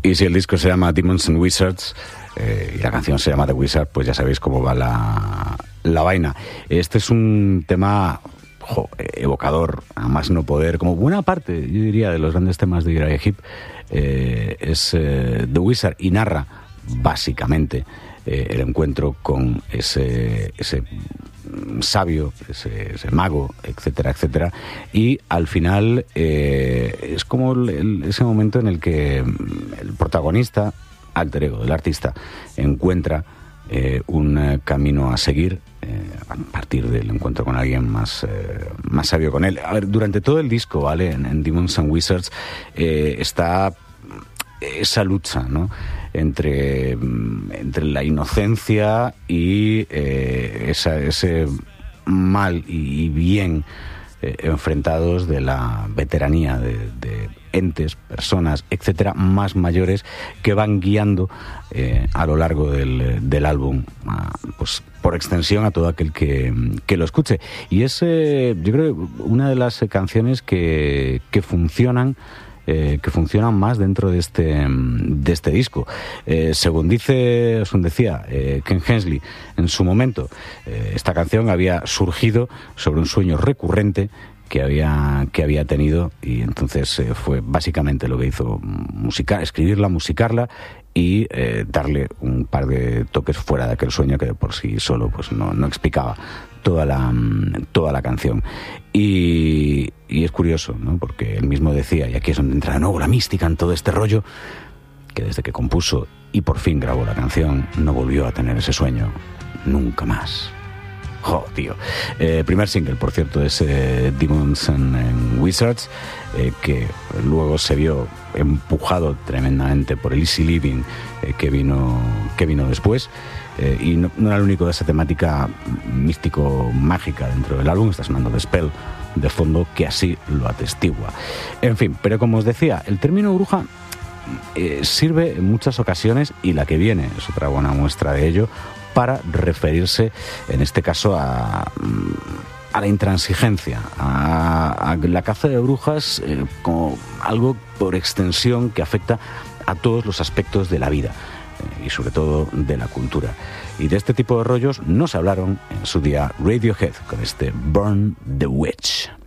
Y si el disco se llama Demons and Wizards y la canción se llama The Wizard, pues ya sabéis cómo va la vaina. Este es un tema evocador, a más no poder, como buena parte, yo diría, de los grandes temas de Uriah Heep. Es The Wizard, y narra básicamente el encuentro con ese sabio, ese mago, etcétera, etcétera. Y al final es como ese momento en el que el protagonista, alter ego del artista, encuentra un camino a seguir a partir del encuentro con alguien más sabio con él. A ver, durante todo el disco, ¿vale? En Demons and Wizards está esa lucha, ¿no? Entre la inocencia y ese mal y bien enfrentados de la veteranía de entes, personas, etcétera, más mayores, que van guiando a lo largo del álbum, pues por extensión a todo aquel que lo escuche. Y es, yo creo, una de las canciones que funcionan más dentro de este disco. Según decía Ken Hensley en su momento, esta canción había surgido sobre un sueño recurrente que había tenido, y entonces fue básicamente lo que hizo: escribirla, musicarla y darle un par de toques fuera de aquel sueño que de por sí solo pues no explicaba toda la canción. Y es curioso, ¿no? Porque él mismo decía, y aquí es donde entra de nuevo la mística en todo este rollo, que desde que compuso y por fin grabó la canción, no volvió a tener ese sueño nunca más. Tío. Primer single, por cierto, es Demons and Wizards, que luego se vio empujado tremendamente por el Easy Living que vino después. Y no era el único de esa temática místico-mágica dentro del álbum. Está sonando The Spell de fondo, que así lo atestigua. En fin, pero como os decía, el término bruja sirve en muchas ocasiones, y la que viene es otra buena muestra de ello, para referirse, en este caso, a la intransigencia, a la caza de brujas como algo por extensión que afecta a todos los aspectos de la vida y sobre todo de la cultura. Y de este tipo de rollos nos hablaron en su día Radiohead con este Burn the Witch.